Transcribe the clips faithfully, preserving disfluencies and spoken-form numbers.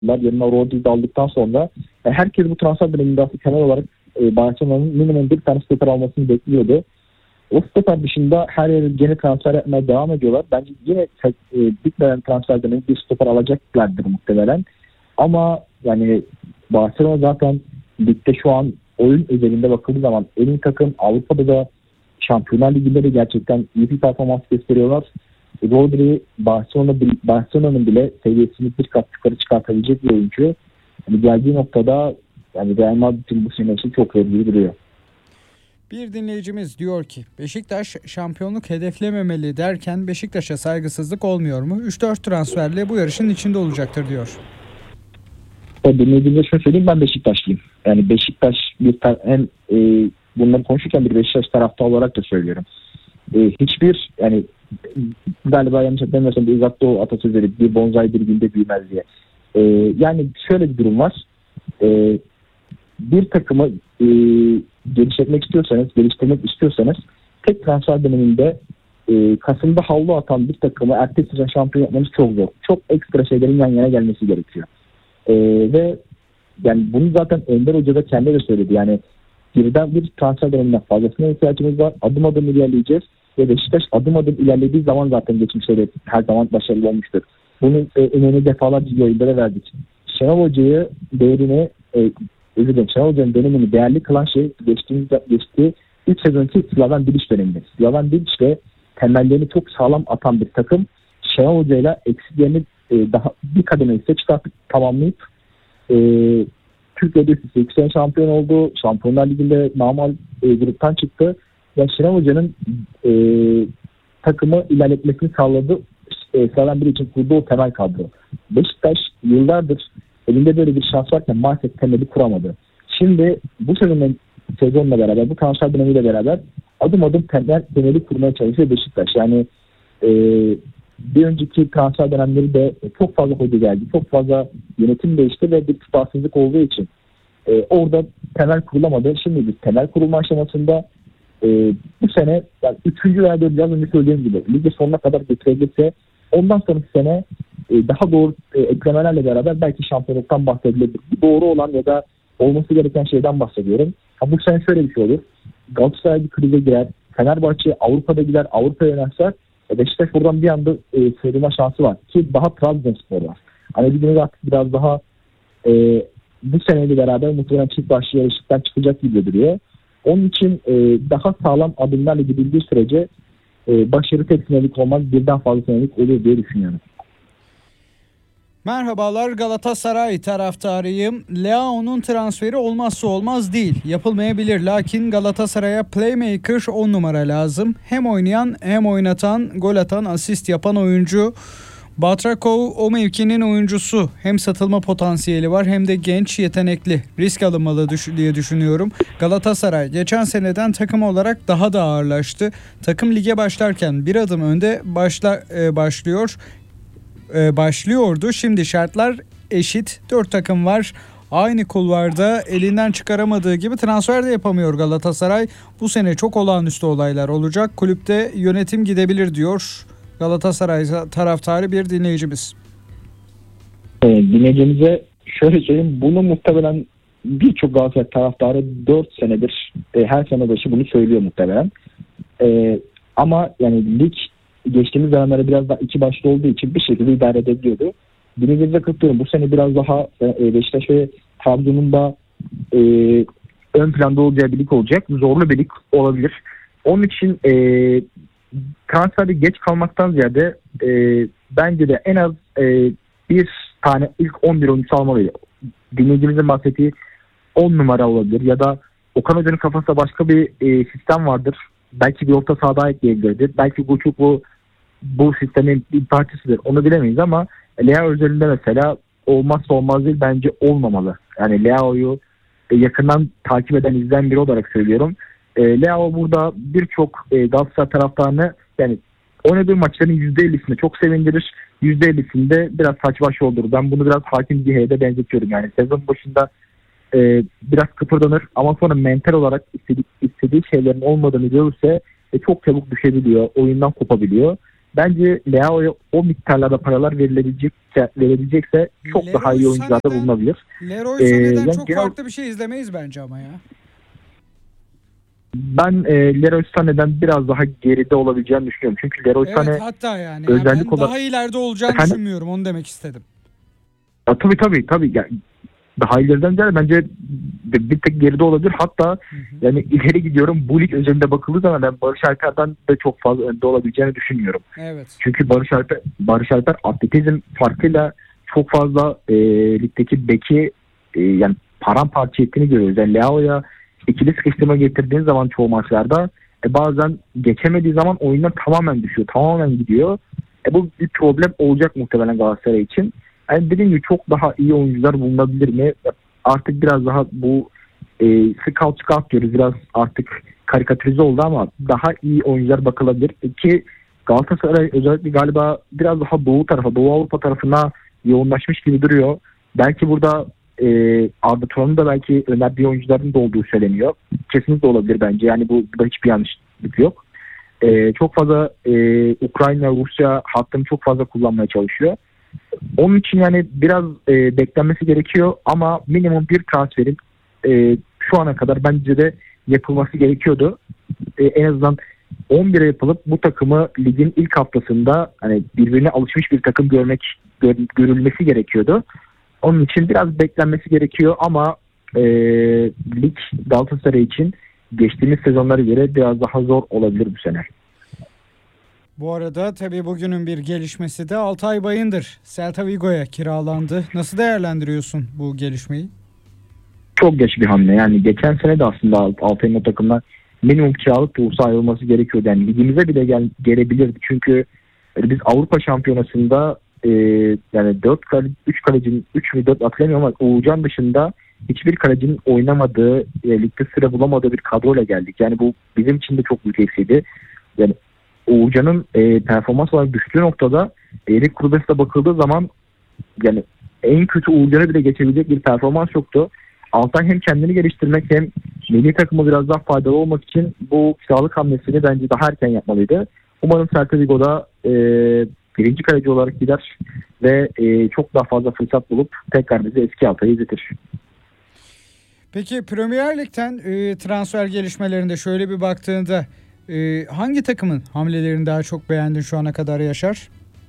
Yanına Rodri'yi de aldıktan sonra e, herkes bu transfer döneminde aslında temel olarak e, Barcelona'nın minimum bir tane stoper almasını bekliyordu. O stoper dışında her yere gene transfer yapmaya devam ediyorlar. Bence yine e, bitmeden transfer dönemi bir stoper alacaklardır muhtemelen. Ama yani Barcelona zaten ligde şu an oyun özelinde bakıldığı zaman en iyi takım. Avrupa'da da Şampiyonlar Ligi'nde de gerçekten iyi bir performans gösteriyorlar. Rodri Barcelona, Barcelona'nın bile seviyesini bir kat yukarı çıkartabilecek bir oyuncu. Yani geldiği noktada yani Real Madrid'in bu sene için çok önemli duruyor. Bir dinleyicimiz diyor ki Beşiktaş şampiyonluk hedeflememeli derken Beşiktaş'a saygısızlık olmuyor mu? üç dört transferle bu yarışın içinde olacaktır diyor. O dinleyicimize şunu söyleyeyim, ben Beşiktaşlıyım. Yani Beşiktaş bir hem e, bunları konuşurken bir Beşiktaş taraftarı olarak da söylüyorum. E, hiçbir yani galiba yanlış hatırlamıyorsam bir uzak doğu atasözleri bir bonsai bir günde büyümez diye. E, yani şöyle bir durum var. E, bir takımı e, geliştirmek istiyorsanız, geliştirmek istiyorsanız tek transfer döneminde e, Kasım'da havlu atan bir takımı ertesi sezon şampiyon yapmanız çok zor. Çok ekstra şeylerin yan yana gelmesi gerekiyor. E, ve yani bunu zaten Ender Hoca da kendi de söyledi. Yani birden bir transfer döneminden fazlasına ihtiyacımız var. Adım adım ilerleyeceğiz. Ve Beşiktaş adım adım ilerlediği zaman zaten geçmişte de her zaman başarılı olmuştur. Bunun e, önemli defalarca yayınlara verdik. Şenol Hoca'yı değerini e, özür dilerim. Şenol Hoca'nın dönemini değerli kılan şey geçtiğimiz geçtiği üç sezonki Slaven Bilic döneminde. Slaven Bilic de temellerini çok sağlam atan bir takım Şenol Hoca'yla eksiklerini e, daha bir kademe ise çıkartıp tamamlayıp e, Türkiye'de iki sene şampiyon oldu. Şampiyonlar Ligi'nde normal e, gruptan çıktı. Yani Şenol Hoca'nın e, takımı ilerletmesini sağladı. E, Slaven Bilic'in kurduğu o temel kadro. Beşiktaş yıllardır elinde böyle bir şans varken maalesef temeli kuramadı. Şimdi bu sezonun sezonla beraber, bu transfer dönemiyle beraber adım adım temel, temeli kurmaya çalışıyor Beşiktaş. Yani e, bir önceki transfer dönemleri de çok fazla hoca geldi. Çok fazla yönetim değişti ve bir tutarsızlık olduğu için e, orada temel kurulamadı. Şimdi biz temel kurulma aşamasında e, bu sene yani üçüncü veya dördüncü az önce söylediğim gibi lige sonuna kadar getirebilirse ondan sonraki sene e, daha doğru e, eklemelerle beraber belki şampiyonluktan bahsedilebilir. Doğru olan ya da olması gereken şeyden bahsediyorum. Ha, bu sene şöyle bir şey olur. Galatasaray bir krize girer. Fenerbahçe Avrupa'da gider. Avrupa'ya yönelser. E, Beşiktaş buradan bir anda e, sıyrılma şansı var. Ki daha Trabzonspor var. Hani bir gün artık biraz daha e, bu seneyle beraber muhtemelen çift başlı yarışıktan çıkacak gibi duruyor. Onun için e, daha sağlam adımlarla gidildiği sürece e, başarı tek senelik olmaz, birden fazla senelik olur diye düşünüyorum. Merhabalar, Galatasaray taraftarıyım. Leao'nun transferi olmazsa olmaz değil. Yapılmayabilir, lakin Galatasaray'a playmaker on numara lazım. Hem oynayan hem oynatan, gol atan, asist yapan oyuncu. Batrakov o mevkinin oyuncusu. Hem satılma potansiyeli var hem de genç, yetenekli. Risk alınmalı diye düşünüyorum. Galatasaray geçen seneden takım olarak daha da ağırlaştı. Takım lige başlarken bir adım önde başla, e, başlıyor. E, başlıyordu. Şimdi şartlar eşit. Dört takım var. Aynı kulvarda elinden çıkaramadığı gibi transfer de yapamıyor Galatasaray. Bu sene çok olağanüstü olaylar olacak. Kulüpte yönetim gidebilir diyor Galatasaray taraftarı bir dinleyicimiz. E, dinleyicimize şöyle söyleyeyim. Bunu muhtemelen birçok Galatasaray taraftarı dört senedir e, her sene başı bunu söylüyor muhtemelen. E, ama yani lig geçtiğimiz dönemlerde biraz daha iki başlı olduğu için bir şekilde idare edebiliyordu. Dinleyicimize katılıyorum. Bu sene biraz daha e, Beşiktaş ve Trabzon'un da e, ön planda olacağı bir lig olacak. Zorlu bir lig olabilir. Onun için e, transferde geç kalmaktan ziyade e, bence de en az e, bir tane ilk on bir oyuncu almalıydı. Dinleyicimizin bahsettiği on numara olabilir ya da Okan Hoca'nın kafasında başka bir e, sistem vardır. Belki bir orta sahada ekleyebilirdi. Belki Goçuk bu bu sistemin bir parçasıdır. Onu bilemeyiz ama Leao özelinde mesela olmazsa olmaz değil, bence olmamalı. Yani Leao'yu e, yakından takip eden, izleyen biri olarak söylüyorum. E, Leao burada birçok e, Galatasaray taraftarını yani oynadığı maçların yüzde ellisini çok sevindirir. yüzde ellisinde biraz saç baş olur. Ben bunu biraz Hakim Ziyech'e benzetiyorum. Yani sezon başında e, biraz kıpırdanır ama sonra mental olarak istediği, istediği şeylerin olmadığını görürse e, çok çabuk düşebiliyor. Oyundan kopabiliyor. bence Leao'ya o miktarlarda paralar verilebilecekse, verilecekse çok Leroy daha iyi oyuncularda Sané'den- bulunabilir. Leroy Ee, Sané'den yani çok genel- farklı bir şey izlemeyiz bence ama ya. Ben e, Leroy Sané'den biraz daha geride olabileceğini düşünüyorum. Çünkü Leroy Evet, Sané hatta yani, yani özellik ben olarak... daha ileride olacağını Efendim? düşünmüyorum, onu demek istedim. Ya, tabii tabii tabii. Yani, daha ileriden ziyade bence bir, bir tık geride olabilir. Hatta Hı hı. yani ileri gidiyorum. Bu lig özelinde bakıldığı zaman ben Barış Alper'den de çok fazla önde olabileceğini düşünmüyorum. Evet. Çünkü Barış Alper, Barış Alper atletizm farkıyla çok fazla e, ligdeki beki e, yani paramparça ettiğini görüyoruz. Yani Leao'ya ikili sıkıştırma getirdiğin zaman çoğu maçlarda e, bazen geçemediği zaman oyundan tamamen düşüyor. Tamamen gidiyor. E, bu bir problem olacak muhtemelen Galatasaray için. Yani dediğim gibi çok daha iyi oyuncular bulunabilir mi? Artık biraz daha bu e, scout scout diyoruz. Biraz artık karikatürize oldu ama daha iyi oyuncular bakılabilir. Ki Galatasaray özellikle galiba biraz daha doğu tarafa, Doğu Avrupa tarafına yoğunlaşmış gibi duruyor. Belki burada e, Arda Turan'ın da belki önerdiği oyuncuların da olduğu söyleniyor. Kesinlikle olabilir bence. Yani bu, burada hiçbir yanlışlık yok. E, çok fazla e, Ukrayna, Rusya hattını çok fazla kullanmaya çalışıyor. Onun için yani biraz e, beklenmesi gerekiyor ama minimum bir transferin e, şu ana kadar bence de yapılması gerekiyordu. E, en azından on bire yapılıp bu takımı ligin ilk haftasında hani birbirine alışmış bir takım görmek gör, görülmesi gerekiyordu. Onun için biraz beklenmesi gerekiyor ama e, lig Galatasaray için geçtiğimiz sezonlara göre biraz daha zor olabilir bu sene. Bu arada tabii bugünün bir gelişmesi de Altay Bayındır Celta Vigo'ya kiralandı. Nasıl değerlendiriyorsun bu gelişmeyi? Çok geç bir hamle. Yani geçen sene de aslında Altay'ın o takımdan minimum kiralık da olsa ayrılması gerekiyordu. Yani ligimize bile gel, gelebilirdi. Çünkü biz Avrupa Şampiyonası'nda e, yani dört kale, üç kalecinin üç ve dört hatırlamıyorum ama Uğurcan dışında hiçbir kalecinin oynamadığı, e, ligde sıra bulamadığı bir kadroyla geldik. Yani bu bizim için de çok büyük eksiydi. Yani Uğurcan'ın e, performans olarak düştüğü noktada Erik Kulübesi'ne bakıldığı zaman yani en kötü Uğurcan'ı bile geçebilecek bir performans yoktu. Altay hem kendini geliştirmek hem milli takıma biraz daha faydalı olmak için bu kiralık hamlesini bence daha erken yapmalıydı. Umarım Celta Vigo'da e, birinci kaleci olarak gider ve e, çok daha fazla fırsat bulup tekrar bizi eski Altay'ı izletir. Peki Premier Lig'den e, transfer gelişmelerinde şöyle bir baktığında e, hangi takımın hamlelerini daha çok beğendin şu ana kadar Yaşar?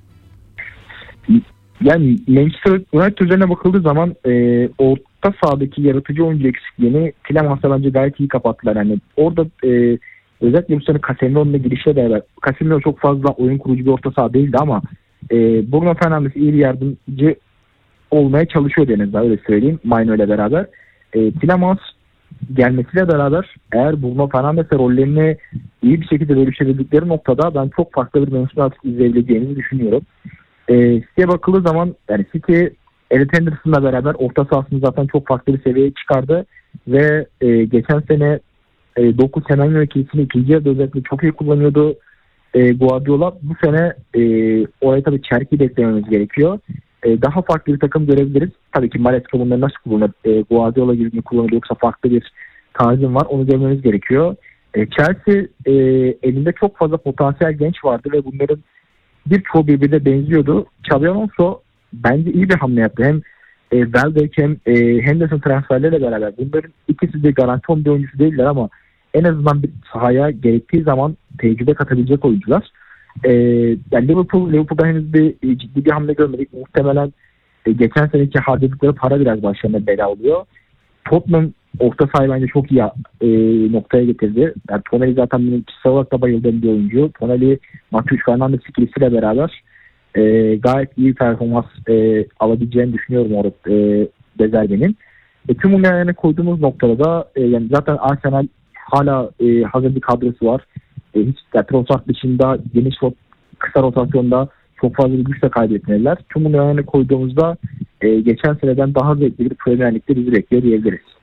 Yani Manchester United üzerine bakıldığı zaman e, orta sahadaki yaratıcı oyuncu eksikliğini Tielemans bence gayet iyi kapattılar. Yani orada e, özellikle bu sene Casemiro'nun girişle beraber Casemiro çok fazla oyun kurucu bir orta saha değildi ama e, Bruno Fernandes iyi bir yardımcı olmaya çalışıyor denizde öyle söyleyeyim Maino ile beraber. E, Tielemans gelmesiyle beraber eğer Bruno Fernandes'e rollerini iyi bir şekilde bölüşebildikleri noktada ben çok farklı bir Manchester United izleyebileceğimizi düşünüyorum. E, City'ye bakıldığı zaman yani City Elliot Henderson'la beraber orta sahasını zaten çok farklı bir seviyeye çıkardı ve e, geçen sene e, dokuz Semenyo ikilisini ikinci yarıda özellikle çok iyi kullanıyordu e, Guardiola. Bu sene e, oraya tabii Çerki'yi beklememiz gerekiyor. E, daha farklı bir takım görebiliriz. Tabii ki Maresca bunları nasıl kullanır? E, Guardiola gibi mi kullanır yoksa farklı bir tarzım var. Onu görmemiz gerekiyor. E, Chelsea e, elinde çok fazla potansiyel genç vardı ve bunların birçoğu birbirine benziyordu. Xabi Alonso bence iyi bir hamle yaptı. Hem e, Welbeck hem e, Henderson transferleriyle beraber bunların ikisi de garanti on bir oyuncusu değiller ama en azından bir sahaya gerektiği zaman tecrübe katabilecek oyuncular. E, yani Liverpool, Liverpool'da henüz bir e, ciddi bir hamle görmedik. Muhtemelen e, geçen seneki harcadıkları para biraz başlarına bela oluyor. Tottenham orta sahayı bence çok iyi e, noktaya getirdi. Yani Tonali zaten benim kişisel olarak da bayıldığım bir oyuncu. Tonali, Matheus Fernandes ikilisiyle beraber e, gayet iyi performans e, alabileceğini düşünüyorum orada e, Dezerbe'nin. E, tüm bunları yani koyduğumuz noktada da e, yani zaten Arsenal hala e, hazır bir kadrosu var. E, hiç yani Trossard dışında geniş kısa rotasyonda çok fazla bir güç de kaybetmediler. Tüm bunları yani koyduğumuzda e, geçen seneden daha zevkli bir Premier Lig'de bizi bekliyor diyebiliriz.